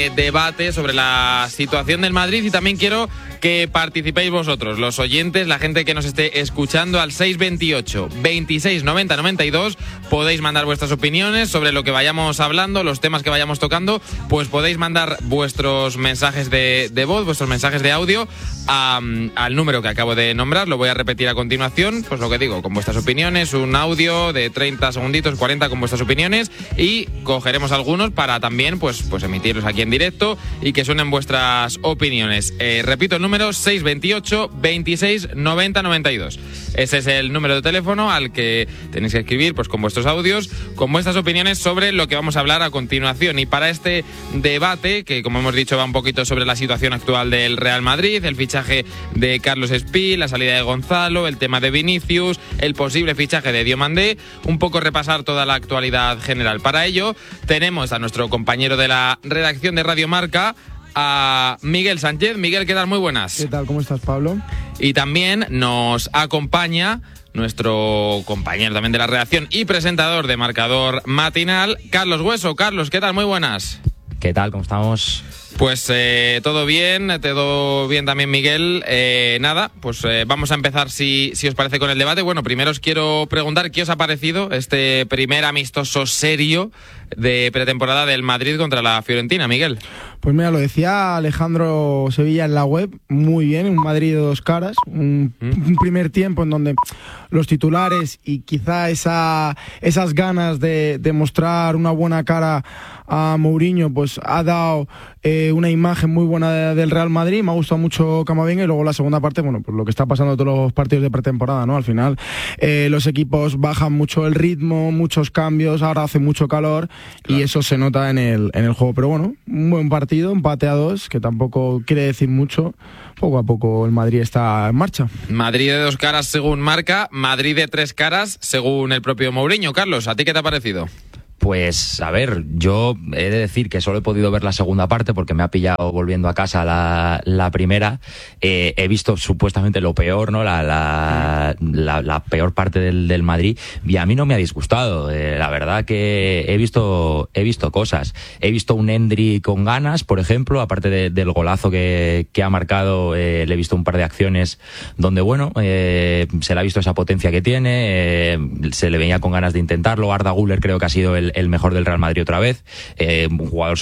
debate sobre la situación del Madrid, y también quiero que participéis vosotros, los oyentes, la gente que nos esté escuchando, al 628 26 90 92. Podéis mandar vuestras opiniones sobre lo que vayamos hablando, los temas que vayamos tocando. Pues podéis mandar vuestros mensajes de voz, vuestros mensajes de audio al número que acabo de nombrar. Lo voy a repetir a continuación, pues lo que digo, con vuestras opiniones, un audio de 30 segunditos, 40 con vuestras opiniones, y cogeremos algunos para también pues emitirlos aquí en directo y que suenen vuestras opiniones. Repito el número: 628 26 90 92. Ese es el número de teléfono al que tenéis que escribir pues con vuestros audios, con vuestras opiniones sobre lo que vamos a hablar a continuación. Y para este debate, que como hemos dicho va un poquito sobre la situación actual del Real Madrid, el fichaje de Carlos Espí, la salida de Gonzalo, el tema de Vinicius, el posible fichaje de Diomandé, un poco repasar toda la actualidad general. Para ello tenemos a nuestro compañero de la redacción de Radio Marca, a Miguel Sánchez. Miguel, ¿qué tal? Muy buenas. ¿Qué tal? ¿Cómo estás, Pablo? Y también nos acompaña nuestro compañero también de la redacción y presentador de Marcador Matinal, Carlos Hueso. Carlos, ¿qué tal? Muy buenas. ¿Qué tal? ¿Cómo estamos? Pues todo bien también, Miguel. Nada, pues vamos a empezar, si os parece, con el debate. Bueno, primero os quiero preguntar qué os ha parecido este primer amistoso serio de pretemporada del Madrid contra la Fiorentina, Miguel. Pues mira, lo decía Alejandro Sevilla en la web, muy bien, un Madrid de dos caras, un primer tiempo en donde los titulares y quizá esas ganas de mostrar una buena cara a Mourinho, pues ha dado una imagen muy buena del Real Madrid. Me ha gustado mucho Camavinga, y luego la segunda parte, bueno, pues lo que está pasando en todos los partidos de pretemporada, ¿no? Al final los equipos bajan mucho el ritmo, muchos cambios, ahora hace mucho calor, claro, y eso se nota en el juego. Pero bueno, un buen partido, empate a 2, que tampoco quiere decir mucho. Poco a poco el Madrid está en marcha. Madrid de dos caras según Marca, Madrid de tres caras según el propio Mourinho. Carlos, ¿a ti qué te ha parecido? Pues, a ver, yo he de decir que solo he podido ver la segunda parte porque me ha pillado volviendo a casa la primera. He visto supuestamente lo peor, ¿no? La peor parte del Madrid, y a mí no me ha disgustado. La verdad que he visto cosas. He visto un Endri con ganas, por ejemplo, aparte del golazo que ha marcado. Le he visto un par de acciones donde, bueno, se le ha visto esa potencia que tiene, se le venía con ganas de intentarlo. Arda Güler creo que ha sido el mejor del Real Madrid otra vez, un jugador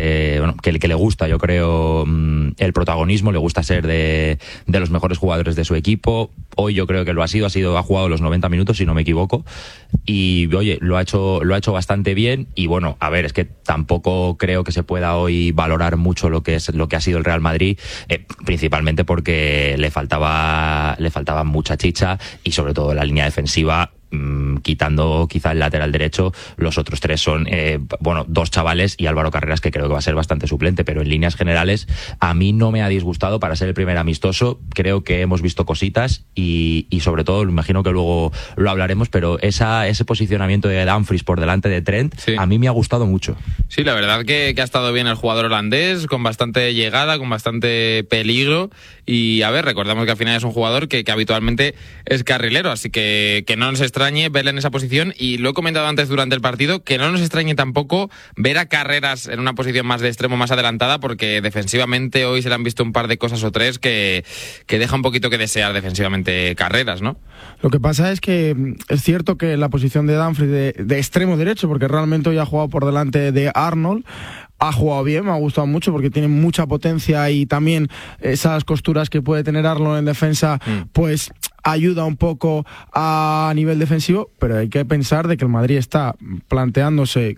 que le gusta, yo creo, el protagonismo, le gusta ser de los mejores jugadores de su equipo. Hoy yo creo que ha jugado los 90 minutos, si no me equivoco, y oye, lo ha hecho bastante bien. Y bueno, a ver, es que tampoco creo que se pueda hoy valorar mucho lo que ha sido el Real Madrid, principalmente porque le faltaba mucha chicha, y sobre todo la línea defensiva, quitando quizá el lateral derecho, los otros tres son dos chavales y Álvaro Carreras, que creo que va a ser bastante suplente, pero en líneas generales a mí no me ha disgustado para ser el primer amistoso. Creo que hemos visto cositas y sobre todo, imagino que luego lo hablaremos, pero ese posicionamiento de Dumfries por delante de Trent, sí, a mí me ha gustado mucho. Sí, la verdad que ha estado bien el jugador holandés, con bastante llegada, con bastante peligro, y a ver, recordamos que al final es un jugador que habitualmente es carrilero, así que no nos extrañe verle en esa posición. Y lo he comentado antes durante el partido, que no nos extrañe tampoco ver a Carreras en una posición más de extremo, más adelantada, porque defensivamente hoy se le han visto un par de cosas o tres que deja un poquito que desear defensivamente Carreras, ¿no? Lo que pasa es que es cierto que la posición de Dumfries de extremo derecho, porque realmente hoy ha jugado por delante de Arnold, ha jugado bien, me ha gustado mucho porque tiene mucha potencia, y también esas costuras que puede tener Arnold en defensa, pues ayuda un poco a nivel defensivo. Pero hay que pensar de que el Madrid está planteándose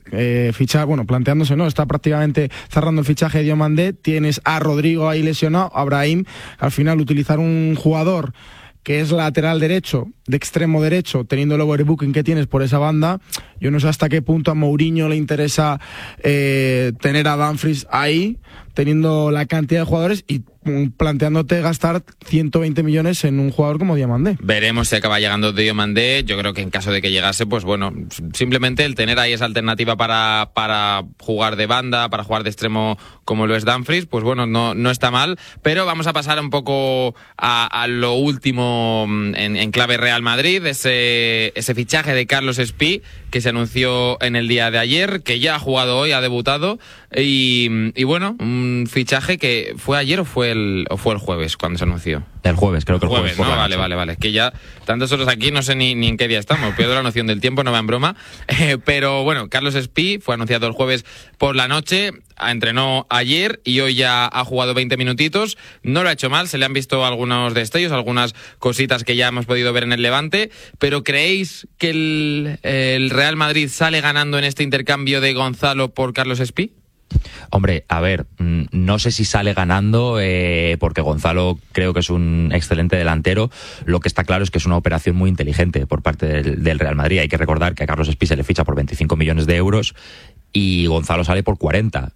está prácticamente cerrando el fichaje de Diomandé. Tienes a Rodrigo ahí lesionado, a Brahim. Al final, utilizar un jugador que es lateral derecho, de extremo derecho, teniendo el overbooking que tienes por esa banda, yo no sé hasta qué punto a Mourinho le interesa tener a Dumfries ahí, teniendo la cantidad de jugadores y planteándote gastar 120 millones en un jugador como Diomandé. Veremos si acaba llegando Diomandé. Yo creo que en caso de que llegase, pues bueno, simplemente el tener ahí esa alternativa para jugar de banda, para jugar de extremo como lo es Dumfries, pues bueno, no está mal. Pero vamos a pasar un poco a lo último en clave Real Madrid, ese fichaje de Carlos Espí, que se anunció en el día de ayer, que ya ha jugado hoy, ha debutado, y bueno, un fichaje que fue ayer o fue el jueves cuando se anunció. El jueves, creo que el jueves. ¿No? Vale. Que ya tantos horas aquí, no sé ni en qué día estamos. Pierdo la noción del tiempo, no va en broma. Pero bueno, Carlos Espí fue anunciado el jueves por la noche. Entrenó ayer y hoy ya ha jugado 20 minutitos. No lo ha hecho mal, se le han visto algunos destellos, algunas cositas que ya hemos podido ver en el Levante. Pero ¿creéis que el Real Madrid sale ganando en este intercambio de Gonzalo por Carlos Espí? Hombre, a ver, no sé si sale ganando porque Gonzalo creo que es un excelente delantero. Lo que está claro es que es una operación muy inteligente por parte del Real Madrid. Hay que recordar que a Carlos Espí se le ficha por 25 millones de euros y Gonzalo sale por 40.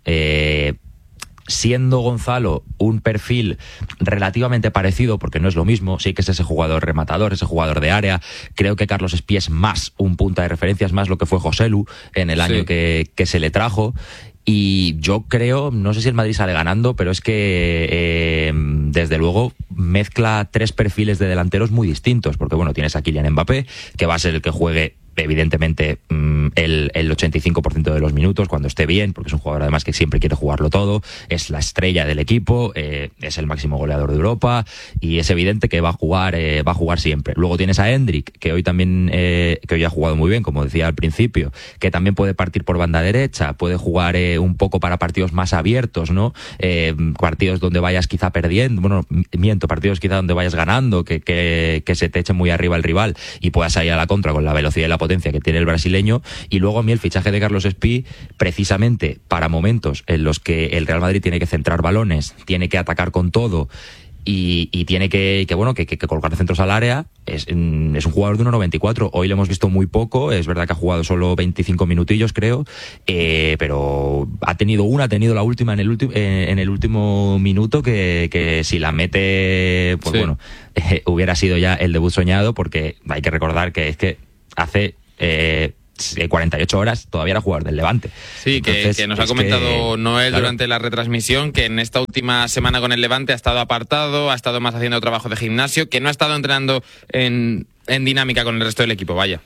Siendo Gonzalo un perfil relativamente parecido, porque no es lo mismo, sí que es ese jugador rematador, ese jugador de área. Creo que Carlos Espí es más un punta de referencia, es más lo que fue Joselu en el año que se le trajo. Y yo creo, no sé si el Madrid sale ganando, pero es que desde luego mezcla tres perfiles de delanteros muy distintos, porque bueno, tienes a Kylian Mbappé, que va a ser el que juegue evidentemente el 85% de los minutos cuando esté bien, porque es un jugador además que siempre quiere jugarlo todo, es la estrella del equipo, es el máximo goleador de Europa y es evidente que va a jugar siempre. Luego tienes a Endrick, que hoy también que hoy ha jugado muy bien, como decía al principio, que también puede partir por banda derecha, puede jugar un poco para partidos más abiertos, ¿no? Partidos donde vayas quizá perdiendo, partidos quizá donde vayas ganando, que se te eche muy arriba el rival y puedas salir a la contra con la velocidad y la potencia que tiene el brasileño. Y luego a mí el fichaje de Carlos Espí, precisamente para momentos en los que el Real Madrid tiene que centrar balones, tiene que atacar con todo y tiene que colocar centros al área, es un jugador de 1,94. Hoy lo hemos visto muy poco, es verdad que ha jugado solo 25 minutillos creo, pero ha tenido la última en el último minuto que si la mete pues sí. Hubiera sido ya el debut soñado, porque hay que recordar que es que hace 48 horas todavía era jugador del Levante. Sí, entonces, que nos ha comentado Noel durante la retransmisión que en esta última semana con el Levante ha estado apartado, ha estado más haciendo trabajo de gimnasio, que no ha estado entrenando en dinámica con el resto del equipo, vaya.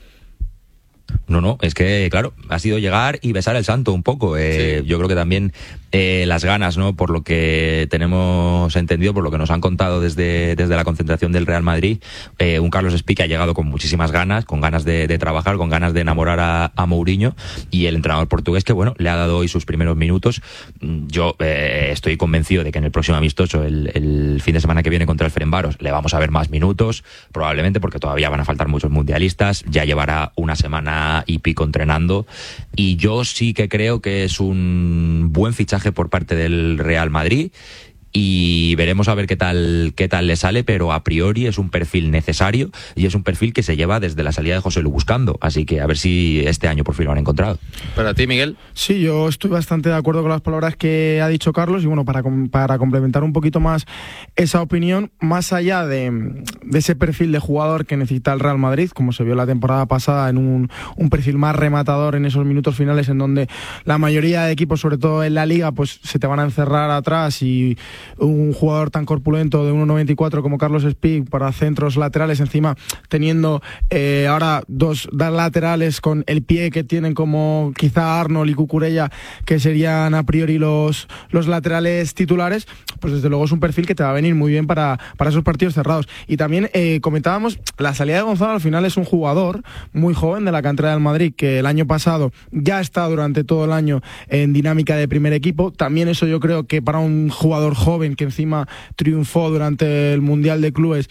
No, es que, claro, ha sido llegar y besar el santo un poco. Sí. Yo creo que también las ganas, ¿no? Por lo que tenemos entendido, por lo que nos han contado desde la concentración del Real Madrid, un Carlos Espí que ha llegado con muchísimas ganas, con ganas de trabajar, con ganas de enamorar a Mourinho, y el entrenador portugués que, le ha dado hoy sus primeros minutos. Yo estoy convencido de que en el próximo amistoso, el fin de semana que viene contra el Ferencváros, le vamos a ver más minutos, probablemente porque todavía van a faltar muchos mundialistas, ya llevará una semana y pico entrenando, y yo sí que creo que es un buen fichaje por parte del Real Madrid y veremos a ver qué tal le sale, pero a priori es un perfil necesario y es un perfil que se lleva desde la salida de Joselu buscando, así que a ver si este año por fin lo han encontrado. ¿Para ti, Miguel? Sí, yo estoy bastante de acuerdo con las palabras que ha dicho Carlos y bueno, para complementar un poquito más esa opinión, más allá de ese perfil de jugador que necesita el Real Madrid, como se vio la temporada pasada en un perfil más rematador en esos minutos finales en donde la mayoría de equipos, sobre todo en la Liga, pues se te van a encerrar atrás, y un jugador tan corpulento de 1,94 como Carlos Espí para centros laterales, encima teniendo ahora dos laterales con el pie que tienen como quizá Arnold y Cucurella, que serían a priori los laterales titulares, pues desde luego es un perfil que te va a venir muy bien para esos partidos cerrados. Y también comentábamos, la salida de Gonzalo al final es un jugador muy joven de la cantera del Madrid, que el año pasado ya está durante todo el año en dinámica de primer equipo. También eso yo creo que para un jugador joven que encima triunfó durante el Mundial de Clubes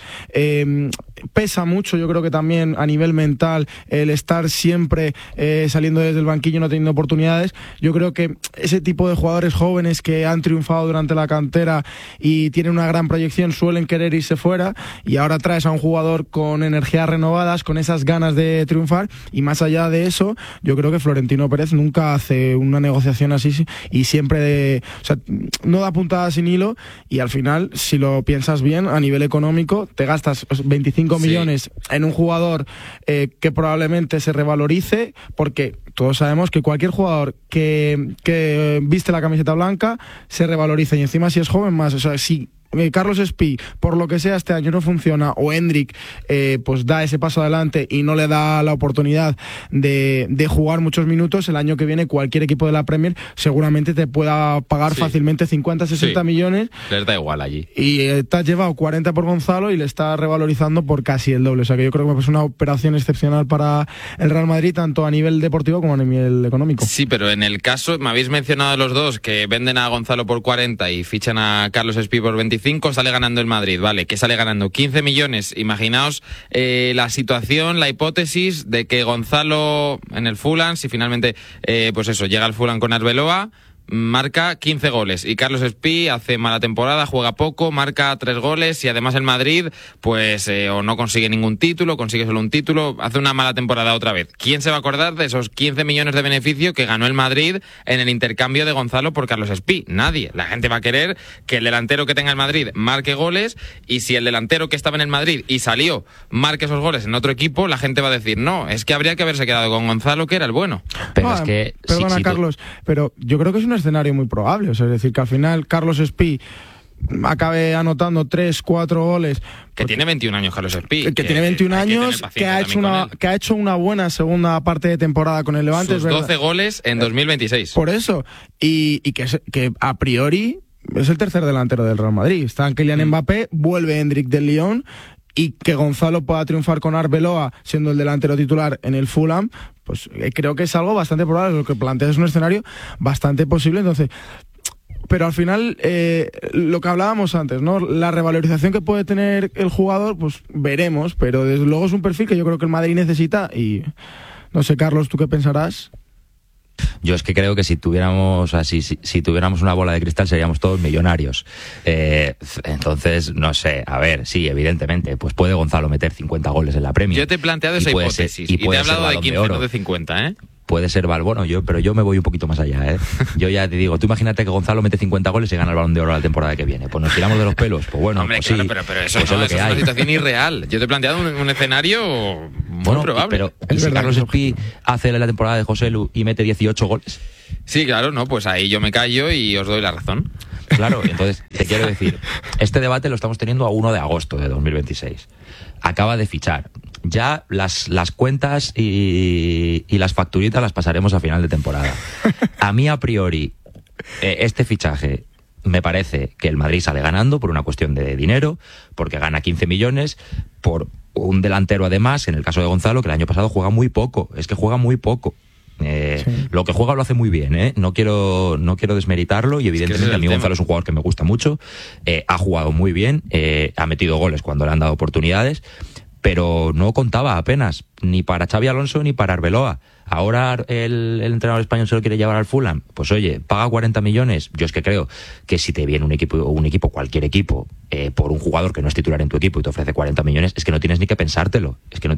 pesa mucho. Yo creo que también a nivel mental el estar siempre saliendo desde el banquillo, no teniendo oportunidades. Yo creo que ese tipo de jugadores jóvenes que han triunfado durante la cantera y tienen una gran proyección suelen querer irse fuera, y ahora traes a un jugador con energías renovadas, con esas ganas de triunfar, y más allá de eso yo creo que Florentino Pérez nunca hace una negociación así y siempre no da puntadas sin hilo, y al final, si lo piensas bien, a nivel económico te gastas 25 millones en un jugador que probablemente se revalorice, porque todos sabemos que cualquier jugador que viste la camiseta blanca se revaloriza, y encima si es joven más. O sea, si Carlos Espí, por lo que sea, este año no funciona, o Hendrik pues da ese paso adelante y no le da la oportunidad de jugar muchos minutos, el año que viene cualquier equipo de la Premier seguramente te pueda pagar fácilmente 50, 60 millones. Les da igual allí. Y te has llevado 40 por Gonzalo y le está revalorizando por casi el doble. O sea que yo creo que es una operación excepcional para el Real Madrid, tanto a nivel deportivo como a nivel económico. Sí, pero en el caso, me habéis mencionado los dos, que venden a Gonzalo por 40 y fichan a Carlos Espí por 25, sale ganando el Madrid, ¿vale? ¿Qué sale ganando? 15 millones. Imaginaos la situación, la hipótesis de que Gonzalo en el Fulham, si finalmente, pues eso, llega al Fulham con Arbeloa, marca 15 goles y Carlos Espí hace mala temporada, juega poco, marca 3 goles y además el Madrid pues o no consigue ningún título, consigue solo un título, hace una mala temporada otra vez. ¿Quién se va a acordar de esos 15 millones de beneficio que ganó el Madrid en el intercambio de Gonzalo por Carlos Espí? Nadie. La gente va a querer que el delantero que tenga el Madrid marque goles, y si el delantero que estaba en el Madrid y salió marque esos goles en otro equipo, la gente va a decir, no, es que habría que haberse quedado con Gonzalo, que era el bueno. Pero es que... Perdona, Carlos, pero yo creo que es un escenario muy probable, o sea, es decir, que al final Carlos Espí acabe anotando 3, 4 goles. Que tiene 21 años Carlos Espí. Que tiene 21 años, que ha hecho una buena segunda parte de temporada con el Levante. Sus 12 goles en 2026. Por eso, y que a priori es el tercer delantero del Real Madrid. Está Kylian Mbappé, vuelve Hendrik del Lyon, y que Gonzalo pueda triunfar con Arbeloa siendo el delantero titular en el Fulham, pues creo que es algo bastante probable. Lo que planteas es un escenario bastante posible. Entonces, pero al final, lo que hablábamos antes, ¿no? La revalorización que puede tener el jugador, pues veremos, pero desde luego es un perfil que yo creo que el Madrid necesita. Y no sé, Carlos, ¿tú qué pensarás? Yo es que creo que si tuviéramos una bola de cristal seríamos todos millonarios. Entonces, no sé, a ver, sí, evidentemente, pues puede Gonzalo meter 50 goles en la Premier. Yo te he planteado esa hipótesis y te he hablado de 15, no de 50, ¿eh? Puede ser bueno, pero yo me voy un poquito más allá, ¿eh? Yo ya te digo, tú imagínate que Gonzalo mete 50 goles y gana el Balón de Oro la temporada que viene. Pues nos tiramos de los pelos. Pues bueno, hombre, pues claro, sí, pero eso, pues no, es lo eso que es hay. una situación irreal. Yo te he planteado un escenario muy probable. Pero ¿y si Carlos Espí hace la temporada de Joselu y mete 18 goles? Sí, claro, no, pues ahí yo me callo y os doy la razón. Claro, entonces te quiero decir, este debate lo estamos teniendo a 1 de agosto de 2026. Acaba de fichar. Ya las cuentas y las facturitas las pasaremos a final de temporada. A mí, a priori, este fichaje me parece que el Madrid sale ganando por una cuestión de dinero, porque gana 15 millones, por un delantero además, en el caso de Gonzalo, que el año pasado juega muy poco. Es que juega muy poco. Sí. Lo que juega lo hace muy bien, ¿eh? No quiero desmeritarlo, y evidentemente es que a mí Gonzalo es un jugador que me gusta mucho, ha jugado muy bien, ha metido goles cuando le han dado oportunidades, pero no contaba apenas, ni para Xabi Alonso ni para Arbeloa. Ahora el entrenador español se lo quiere llevar al Fulham. Pues oye, paga 40 millones. Yo es que creo que si te viene un equipo, cualquier equipo, por un jugador que no es titular en tu equipo y te ofrece 40 millones, es que no tienes ni que pensártelo.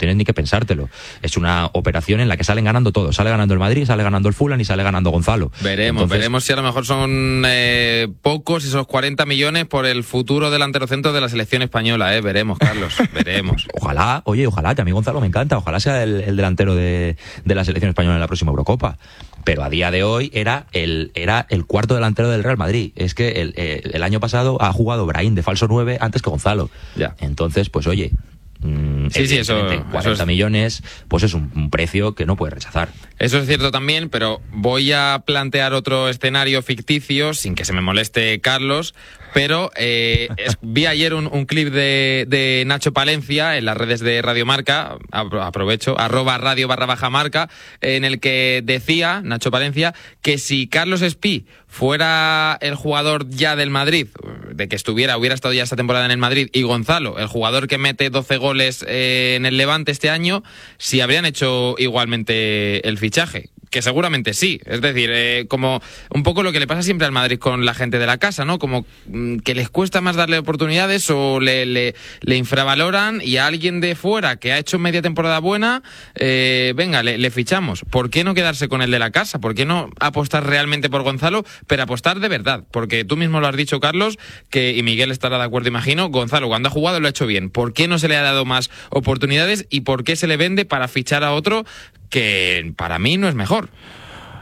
Es una operación en la que salen ganando todos. Sale ganando el Madrid, sale ganando el Fulham y sale ganando Gonzalo. Veremos si a lo mejor son pocos esos 40 millones por el futuro delantero centro de la selección española. Veremos, Carlos, veremos. Ojalá, que a mí Gonzalo me encanta. Ojalá sea el delantero de la selección española en la próxima Eurocopa, pero a día de hoy era el cuarto delantero del Real Madrid. Es que el año pasado ha jugado Brahim de falso 9 antes que Gonzalo. Ya. Entonces, pues oye, eso 40 millones, pues es un precio que no puedes rechazar. Eso es cierto también, pero voy a plantear otro escenario ficticio, sin que se me moleste Carlos, pero vi ayer un clip de Nacho Palencia en las redes de Radio Marca, aprovecho, @radio_marca, en el que decía Nacho Palencia que si Carlos Espí fuera el jugador ya del Madrid, de que hubiera estado ya esta temporada en el Madrid, y Gonzalo, el jugador que mete 12 goles en el Levante este año, si habrían hecho igualmente el fichaje. Que seguramente sí, es decir, como un poco lo que le pasa siempre al Madrid con la gente de la casa, ¿no? Como que les cuesta más darle oportunidades o le infravaloran, y a alguien de fuera que ha hecho media temporada buena, venga, le fichamos. ¿Por qué no quedarse con el de la casa? ¿Por qué no apostar realmente por Gonzalo, pero apostar de verdad? Porque tú mismo lo has dicho, Carlos, y Miguel estará de acuerdo, imagino, Gonzalo cuando ha jugado lo ha hecho bien. ¿Por qué no se le ha dado más oportunidades y por qué se le vende para fichar a otro que para mí no es mejor?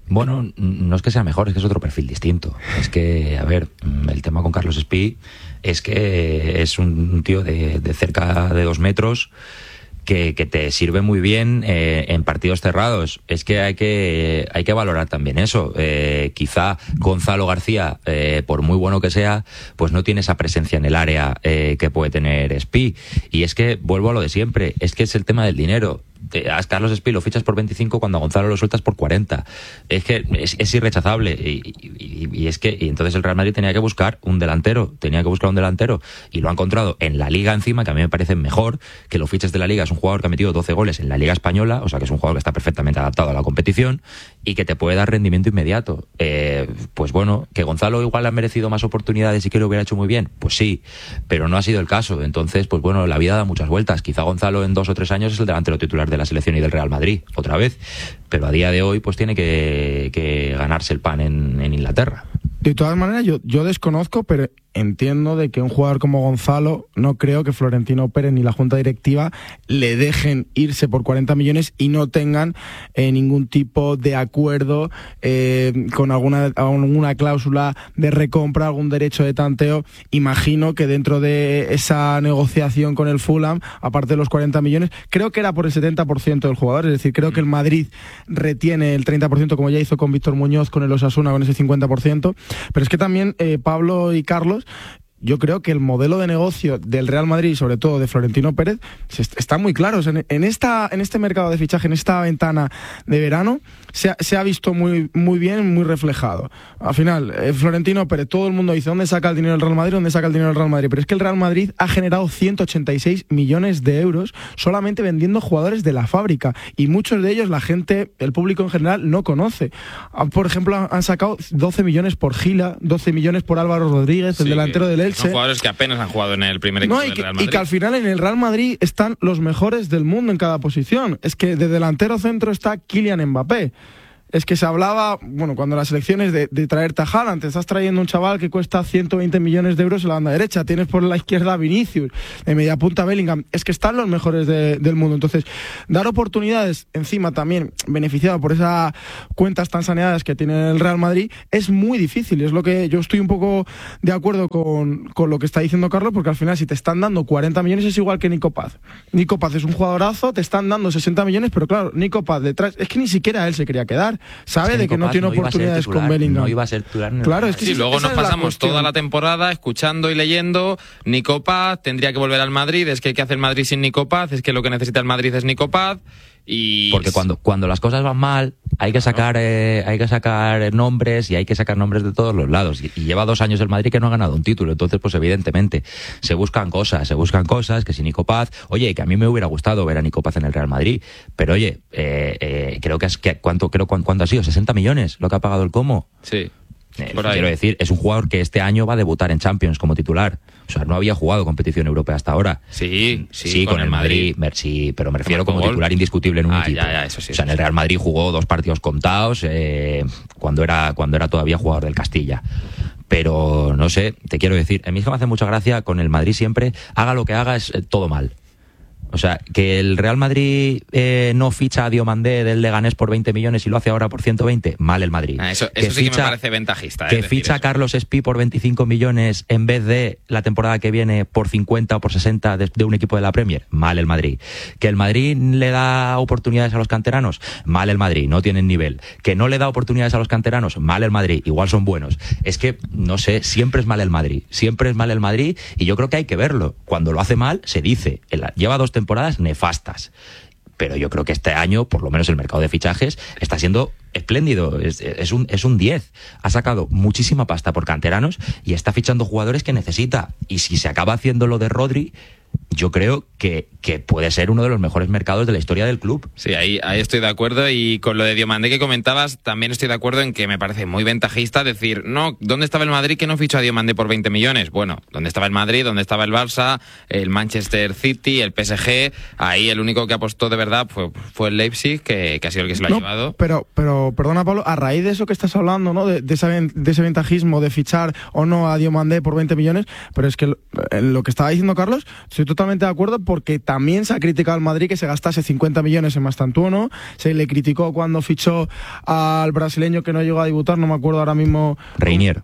Bueno, no es que sea mejor, es que es otro perfil distinto. Es que, a ver, el tema con Carlos Espí es que es un tío de cerca de 2 metros que te sirve muy bien en partidos cerrados. Es que hay que valorar también eso. Quizá Gonzalo García, por muy bueno que sea, pues no tiene esa presencia en el área que puede tener Espí. Y es que, vuelvo a lo de siempre, es que es el tema del dinero. A Carlos Espí lo fichas por 25 cuando a Gonzalo lo sueltas por 40. Es que es irrechazable. Y es que entonces el Real Madrid tenía que buscar un delantero. Y lo ha encontrado en la Liga encima, que a mí me parece mejor que lo fiches de la Liga. Es un jugador que ha metido 12 goles en la Liga Española, o sea que es un jugador que está perfectamente adaptado a la competición y que te puede dar rendimiento inmediato. Pues bueno, que Gonzalo igual ha merecido más oportunidades y que lo hubiera hecho muy bien, pues sí, pero no ha sido el caso. Entonces, pues bueno, la vida da muchas vueltas. Quizá Gonzalo en 2 o 3 años es el delantero titular de la selección y del Real Madrid, otra vez, pero a día de hoy pues tiene que ganarse el pan en Inglaterra. De todas maneras, yo desconozco, pero entiendo de que un jugador como Gonzalo, no creo que Florentino Pérez ni la Junta Directiva le dejen irse por 40 millones y no tengan ningún tipo de acuerdo con alguna cláusula de recompra, algún derecho de tanteo. Imagino que dentro de esa negociación con el Fulham, aparte de los 40 millones, creo que era por el 70% del jugador, es decir, creo que el Madrid retiene el 30%, como ya hizo con Víctor Muñoz, con el Osasuna, con ese 50%. Pero es que también Pablo y Carlos, yo creo que el modelo de negocio del Real Madrid y sobre todo de Florentino Pérez están muy claros. En este mercado de fichaje, en esta ventana de verano, se ha visto muy bien, muy reflejado. Al final, Florentino Pérez, todo el mundo dice ¿dónde saca el dinero el Real Madrid? ¿Dónde saca el dinero el Real Madrid? Pero es que el Real Madrid ha generado 186 millones de euros solamente vendiendo jugadores de la fábrica, y muchos de ellos la gente, el público en general, no conoce. Por ejemplo, han sacado 12 millones por Gila, 12 millones por Álvaro Rodríguez, el delantero del Elche. Son jugadores que apenas han jugado en el primer equipo del Real Madrid. Y que al final en el Real Madrid están los mejores del mundo en cada posición. Es que de delantero centro está Kylian Mbappé. Es que se hablaba, bueno, cuando las elecciones de traerte a Haaland, te estás trayendo un chaval que cuesta 120 millones de euros en la banda derecha, tienes por la izquierda a Vinicius, de media punta Bellingham, es que están los mejores del mundo. Entonces, dar oportunidades, encima también beneficiado por esas cuentas tan saneadas que tiene el Real Madrid, es muy difícil. Es lo que yo estoy un poco de acuerdo con lo que está diciendo Carlos, porque al final si te están dando 40 millones es igual que Nico Paz. Nico Paz es un jugadorazo, te están dando 60 millones, pero claro, Nico Paz detrás, es que ni siquiera él se quería quedar. Sabe de que no tiene oportunidades con Bellingham. No iba a ser titular. Claro, es que sí, luego nos pasamos toda la temporada escuchando y leyendo Nico Paz, tendría que volver al Madrid, es que ¿qué hace el Madrid sin Nico Paz? Es que lo que necesita el Madrid es Nico Paz. Porque cuando las cosas van mal hay que sacar nombres, y hay que sacar nombres de todos los lados, y lleva 2 años el Madrid que no ha ganado un título. Entonces pues evidentemente se buscan cosas que si Nico Paz, oye, que a mí me hubiera gustado ver a Nico Paz en el Real Madrid, pero oye, creo que ¿cuánto ha sido? 60 millones lo que ha pagado el Como. Sí. Quiero decir, es un jugador que este año va a debutar en Champions como titular. O sea, no había jugado competición europea hasta ahora. Sí, con el Madrid. Sí, pero me refiero como titular indiscutible en un equipo. Eso sí, o sea, en el Real Madrid jugó 2 partidos contados cuando era todavía jugador del Castilla. Pero no sé, te quiero decir, a mí es que me hace mucha gracia con el Madrid siempre, haga lo que haga, es todo mal. O sea, que el Real Madrid no ficha a Diomandé del Leganés por 20 millones y lo hace ahora por 120, mal el Madrid. Eso sí que me parece ventajista. Que ficha a Carlos Espí por 25 millones en vez de la temporada que viene por 50 o por 60 de un equipo de la Premier, mal el Madrid. Que el Madrid le da oportunidades a los canteranos, mal el Madrid, no tienen nivel. Que no le da oportunidades a los canteranos, mal el Madrid, igual son buenos. Es que, no sé, siempre es mal el Madrid, y yo creo que hay que verlo. Cuando lo hace mal, se dice. Lleva 2 temporadas nefastas, pero yo creo que este año, por lo menos el mercado de fichajes, está siendo espléndido, es un 10. Ha sacado muchísima pasta por canteranos y está fichando jugadores que necesita, y si se acaba haciendo lo de Rodri, yo creo que puede ser uno de los mejores mercados de la historia del club. Sí, ahí estoy de acuerdo, y con lo de Diomandé que comentabas, también estoy de acuerdo en que me parece muy ventajista decir, no, ¿dónde estaba el Madrid que no fichó a Diomandé por 20 millones? Bueno, ¿dónde estaba el Madrid? ¿Dónde estaba el Barça? El Manchester City, el PSG, ahí el único que apostó de verdad fue el Leipzig, que ha sido el que se lo ha llevado. Pero, perdona Pablo, a raíz de eso que estás hablando, ¿no? De ese ventajismo de fichar o no a Diomandé por 20 millones, pero es que lo que estaba diciendo Carlos, estoy totalmente totalmente de acuerdo, porque también se ha criticado al Madrid que se gastase 50 millones en Mastantuono, se le criticó cuando fichó al brasileño que no llegó a debutar, no me acuerdo ahora mismo. Reinier.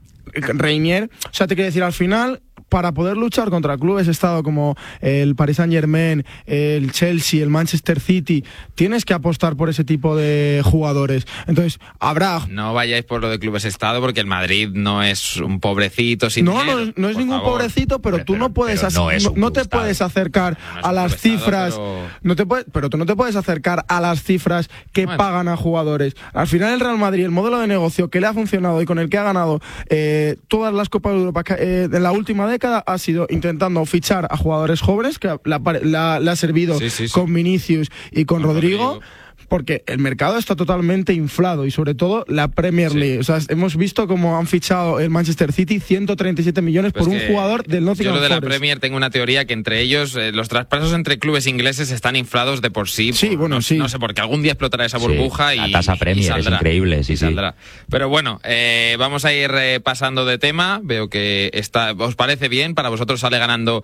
O sea, te quiero decir, al final, para poder luchar contra clubes estado como el Paris Saint-Germain, el Chelsea, el Manchester City, tienes que apostar por ese tipo de jugadores. Entonces, habrá... No vayáis por lo de clubes estado, porque el Madrid no es un pobrecito sin dinero, no es ningún favor. Pobrecito, pero tú no puedes no te puedes acercar a las cifras, pero tú no te puedes acercar a las cifras que pagan a jugadores. Al final el Real Madrid, el modelo de negocio que le ha funcionado y con el que ha ganado todas las Copas de Europa en la última década ha sido intentando fichar a jugadores jóvenes, que le ha servido con Vinicius y con Rodrigo, porque el mercado está totalmente inflado, y sobre todo la Premier League. O sea, hemos visto cómo han fichado el Manchester City 137 millones por un jugador del Nottingham Forest. Yo lo de la Premier tengo una teoría que entre ellos los traspasos entre clubes ingleses están inflados de por sí. Sí, no sé, porque algún día explotará esa burbuja y la tasa Premier es increíble, sí. Pero bueno, vamos a ir pasando de tema. Veo que os parece bien. Para vosotros sale ganando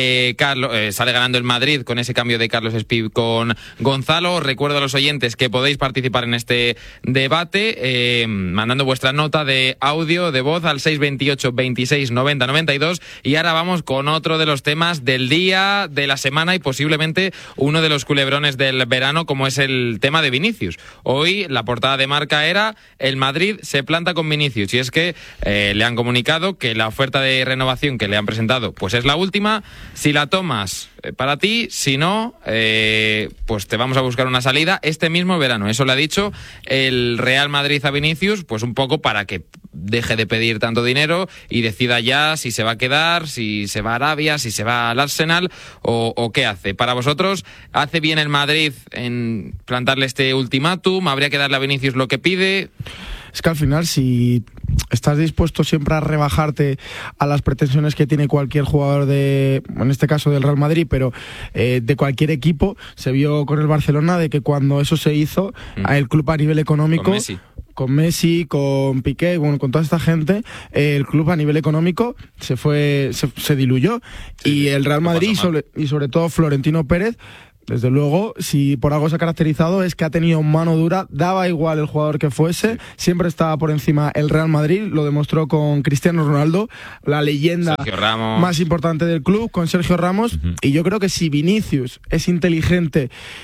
sale ganando el Madrid con ese cambio de Carlos Espí con Gonzalo. Os recuerdo a los oyentes que podéis participar en este debate mandando vuestra nota de audio, de voz al 628 26 90 92. Y ahora vamos con otro de los temas del día, de la semana y posiblemente uno de los culebrones del verano, como es el tema de Vinicius. Hoy la portada de Marca era: el Madrid se planta con Vinicius, y es que le han comunicado que la oferta de renovación que le han presentado pues es la última. Si la tomas, para ti; si no, pues te vamos a buscar una salida este mismo verano. Eso le ha dicho el Real Madrid a Vinicius, pues un poco para que deje de pedir tanto dinero y decida ya si se va a quedar, si se va a Arabia, si se va al Arsenal o qué hace. Para vosotros, ¿hace bien el Madrid en plantarle este ultimátum? ¿Habría que darle a Vinicius lo que pide? Es que al final, si estás dispuesto siempre a rebajarte a las pretensiones que tiene cualquier jugador en este caso del Real Madrid, pero de cualquier equipo, se vio con el Barcelona de que cuando eso se hizo, el club a nivel económico, con Messi, con Piqué, con toda esta gente, el club a nivel económico se diluyó. Y el Real Madrid y sobre todo Florentino Pérez, desde luego, si por algo se ha caracterizado, es que ha tenido mano dura, daba igual el jugador que fuese, siempre estaba por encima el Real Madrid. Lo demostró con Cristiano Ronaldo, la leyenda más importante del club, con Sergio Ramos. Y yo creo que si Vinicius es inteligente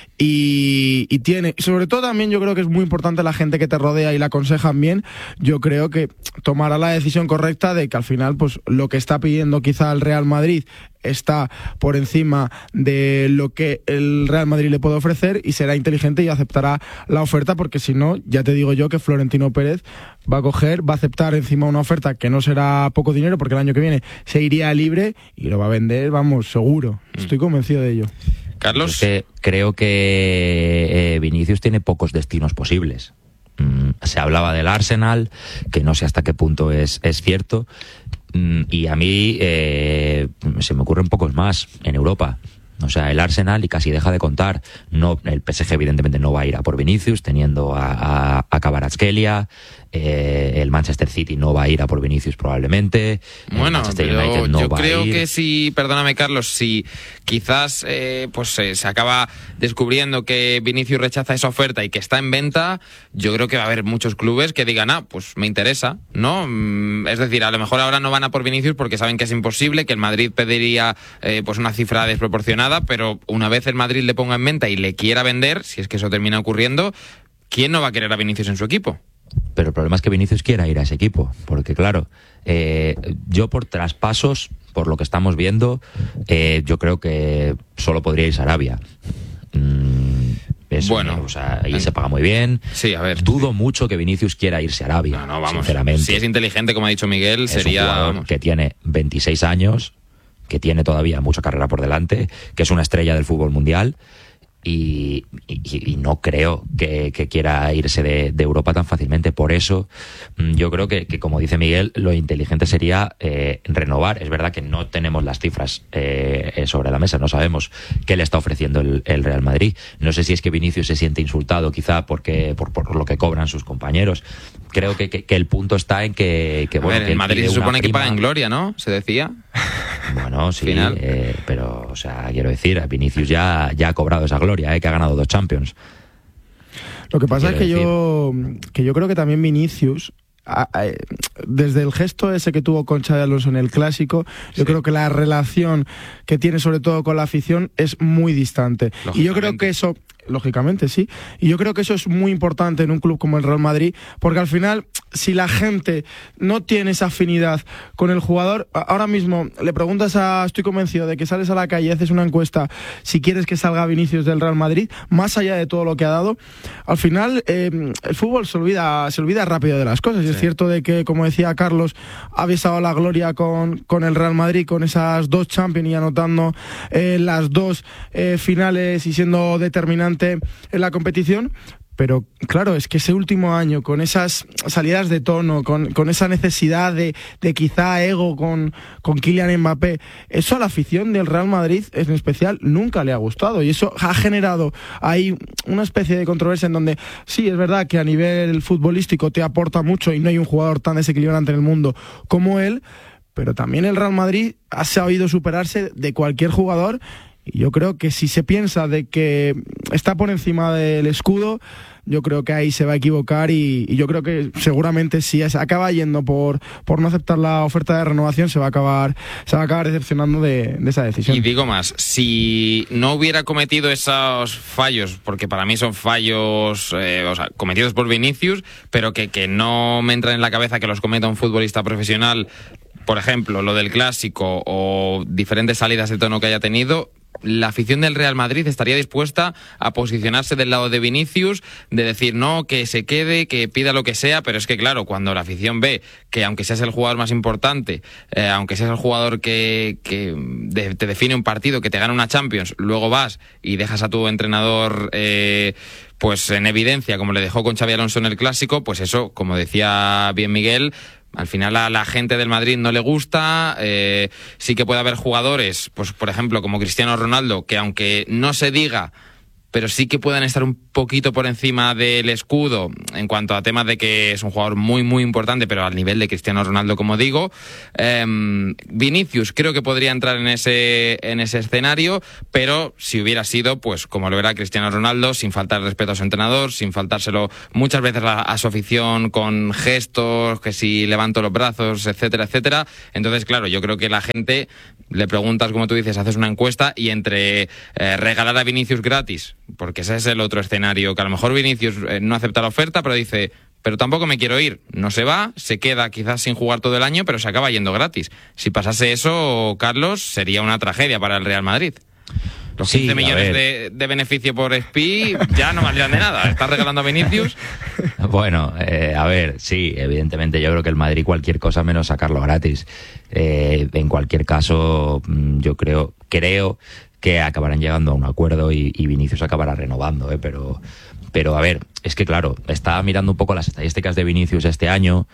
y tiene, sobre todo también yo creo que es muy importante la gente que te rodea y la aconsejan bien, yo creo que tomará la decisión correcta de que al final pues lo que está pidiendo quizá el Real Madrid está por encima de lo que el Real Madrid le puede ofrecer, y será inteligente y aceptará la oferta, porque si no, ya te digo yo que Florentino Pérez va a aceptar encima una oferta que no será poco dinero, porque el año que viene se iría libre y lo va a vender, vamos, seguro. Estoy convencido de ello. Carlos. Es que creo que Vinicius tiene pocos destinos posibles. Se hablaba del Arsenal, que no sé hasta qué punto es cierto, y a mí se me ocurren pocos más en Europa. O sea, el Arsenal, y casi deja de contar. No, el PSG evidentemente no va a ir a por Vinicius, teniendo a Kvaratskhelia. El Manchester City no va a ir a por Vinicius probablemente. Bueno, pero no yo va creo a ir. que si, perdóname Carlos, si quizás se acaba descubriendo que Vinicius rechaza esa oferta y que está en venta, yo creo que va a haber muchos clubes que digan, pues me interesa, ¿no? Es decir, a lo mejor ahora no van a por Vinicius porque saben que es imposible, que el Madrid pediría pues una cifra desproporcionada, pero una vez el Madrid le ponga en venta y le quiera vender, si es que eso termina ocurriendo, ¿quién no va a querer a Vinicius en su equipo? Pero el problema es que Vinicius quiera ir a ese equipo, porque claro, yo por traspasos, por lo que estamos viendo, yo creo que solo podría irse a Arabia. Bueno, o sea, ahí se paga muy bien. Sí, a ver. Dudo mucho que Vinicius quiera irse a Arabia. No, vamos. Sinceramente. Si es inteligente, como ha dicho Miguel, es sería un jugador que tiene 26 años, que tiene todavía mucha carrera por delante, que es una estrella del fútbol mundial. Y no creo que quiera irse de Europa tan fácilmente. Por eso yo creo que como dice Miguel, lo inteligente sería renovar. Es verdad que no tenemos las cifras sobre la mesa, no sabemos qué le está ofreciendo el Real Madrid. No sé si es que Vinicius se siente insultado quizá por lo que cobran sus compañeros. Creo que el punto está en que bueno, el Madrid se supone que paga en gloria, ¿no? Se decía. Bueno, sí, Final. pero, o sea, quiero decir, Vinicius ya ha cobrado esa gloria, que ha ganado 2 Champions. Lo que pasa es que yo creo que también Vinicius, desde el gesto ese que tuvo con Xabi Alonso en el Clásico, yo creo que la relación que tiene sobre todo con la afición es muy distante. Y yo creo que eso, lógicamente sí, y yo creo que eso es muy importante en un club como el Real Madrid, porque al final, si la gente no tiene esa afinidad con el jugador, ahora mismo le preguntas estoy convencido de que sales a la calle y haces una encuesta si quieres que salga Vinicius del Real Madrid, más allá de todo lo que ha dado, al final el fútbol se olvida rápido de las cosas. Y es cierto de que, como decía Carlos, ha besado la gloria con el Real Madrid, con esas 2 Champions y anotando las 2 finales y siendo determinante en la competición. Pero claro, es que ese último año, con esas salidas de tono, con esa necesidad de quizá ego con Kylian Mbappé, eso a la afición del Real Madrid en especial nunca le ha gustado, y eso ha generado ahí una especie de controversia en donde sí, es verdad que a nivel futbolístico te aporta mucho y no hay un jugador tan desequilibrante en el mundo como él, pero también el Real Madrid ha sabido superarse de cualquier jugador. Y yo creo que si se piensa de que está por encima del escudo, yo creo que ahí se va a equivocar, y yo creo que seguramente si se acaba yendo por no aceptar la oferta de renovación, se va a acabar decepcionando de esa decisión. Y digo más, si no hubiera cometido esos fallos, porque para mí son fallos cometidos por Vinicius, pero que no me entra en la cabeza que los cometa un futbolista profesional, por ejemplo, lo del Clásico o diferentes salidas de tono que haya tenido, la afición del Real Madrid estaría dispuesta a posicionarse del lado de Vinicius, de decir no, que se quede, que pida lo que sea, pero es que claro, cuando la afición ve que aunque seas el jugador más importante, aunque seas el jugador que te define un partido, que te gana una Champions, luego vas y dejas a tu entrenador pues en evidencia, como le dejó con Xabi Alonso en el Clásico, pues eso, como decía bien Miguel, al final a la gente del Madrid no le gusta. Sí que puede haber jugadores, pues por ejemplo como Cristiano Ronaldo, que aunque no se diga, pero sí que puedan estar un poquito por encima del escudo en cuanto a temas de que es un jugador muy muy importante, pero al nivel de Cristiano Ronaldo, como digo. Vinicius creo que podría entrar en ese escenario, pero si hubiera sido, pues como lo era Cristiano Ronaldo, sin faltar respeto a su entrenador, sin faltárselo muchas veces a su afición con gestos, que si levanto los brazos, etcétera, etcétera. Entonces, claro, yo creo que la gente, le preguntas, como tú dices, haces una encuesta, y entre regalar a Vinicius gratis, porque ese es el otro escenario, que a lo mejor Vinicius no acepta la oferta, pero dice, pero tampoco me quiero ir, no se va, se queda quizás sin jugar todo el año, pero se acaba yendo gratis. Si pasase eso, Carlos, sería una tragedia para el Real Madrid. Los 15 millones de beneficio por SPI ya no valdrían de nada. ¿Estás regalando a Vinicius? Bueno, a ver, sí, evidentemente yo creo que el Madrid cualquier cosa menos sacarlo gratis. En cualquier caso, yo creo que acabarán llegando a un acuerdo y Vinicius acabará renovando, pero a ver, es que claro, estaba mirando un poco las estadísticas de Vinicius este año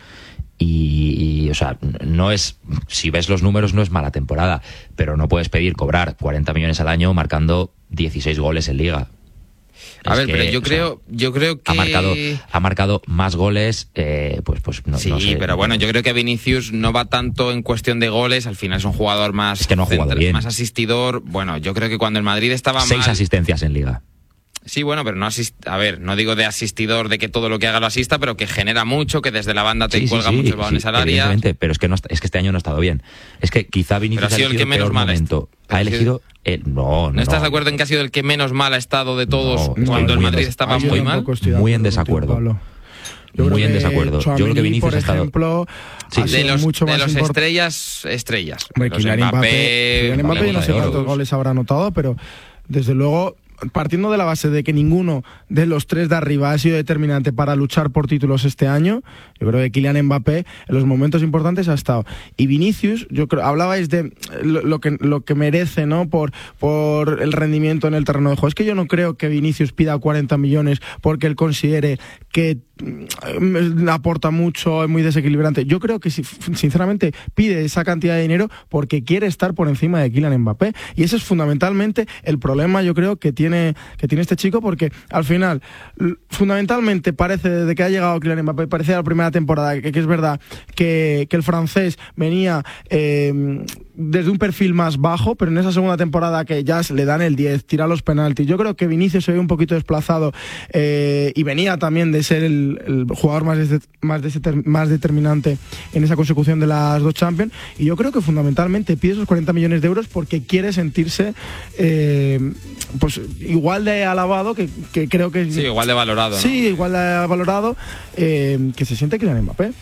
y o sea, no es, si ves los números no es mala temporada, pero no puedes pedir cobrar 40 millones al año marcando 16 goles en Liga. A ver, pero yo creo que ha marcado más goles, pues no, sí, no sé. Pero bueno, yo creo que Vinicius no va tanto en cuestión de goles, al final es un jugador más, es que no ha jugado bien, más asistidor. Bueno, yo creo que cuando el Madrid estaba 6 asistencias en Liga. Sí, bueno, pero no digo de asistidor, de que todo lo que haga lo asista, pero que genera mucho, que desde la banda te cuelga muchos balones al área. Pero es que este año no ha estado bien. Es que quizá Vinicius ha sido el que menos mal ha elegido. ¿No estás de acuerdo en que ha sido el que menos mal ha estado de todos cuando el Madrid estaba muy mal? Muy en desacuerdo. Muy en desacuerdo. Yo creo que Vinicius ha estado. De los estrellas. Kylian Mbappé no sé cuántos goles habrá anotado, pero desde luego, partiendo de la base de que ninguno de los tres de arriba ha sido determinante para luchar por títulos este año, yo creo que Kylian Mbappé en los momentos importantes ha estado. Y Vinicius, yo creo, hablabais de lo que merece, ¿no? Por el rendimiento en el terreno de juego. Es que yo no creo que Vinicius pida 40 millones porque él considere que aporta mucho, es muy desequilibrante. Yo creo que sinceramente pide esa cantidad de dinero porque quiere estar por encima de Kylian Mbappé, y ese es fundamentalmente el problema, yo creo, que tiene este chico, porque al final fundamentalmente parece, desde que ha llegado Kylian Mbappé, parecía la primera temporada que es verdad que el francés venía desde un perfil más bajo, pero en esa segunda temporada que ya le dan el 10, tira los penaltis. Yo creo que Vinicius se ve un poquito desplazado y venía también de ser el jugador más determinante en esa consecución de las 2 Champions, y yo creo que fundamentalmente pide esos 40 millones de euros porque quiere sentirse pues igual de alabado que creo que... Sí, igual de valorado, ¿no? Sí, igual de valorado que se siente Kylian Mbappé.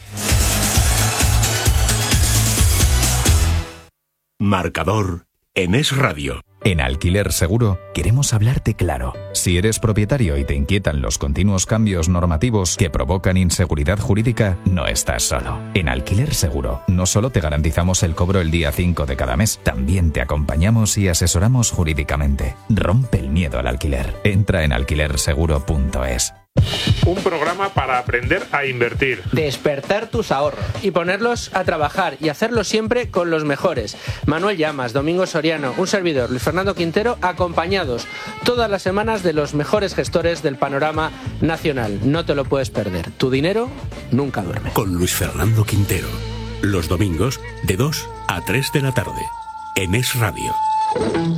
Marcador en Es Radio. En Alquiler Seguro queremos hablarte claro. Si eres propietario y te inquietan los continuos cambios normativos que provocan inseguridad jurídica, no estás solo. En Alquiler Seguro no solo te garantizamos el cobro el día 5 de cada mes, también te acompañamos y asesoramos jurídicamente. Rompe el miedo al alquiler. Entra en alquilerseguro.es. Un programa para aprender a invertir. Despertar tus ahorros y ponerlos a trabajar y hacerlo siempre con los mejores. Manuel Llamas, Domingo Soriano, un servidor, Luis Fernando Quintero, acompañados todas las semanas de los mejores gestores del panorama nacional. No te lo puedes perder. Tu dinero nunca duerme. Con Luis Fernando Quintero. Los domingos de 2 a 3 de la tarde. En Es Radio.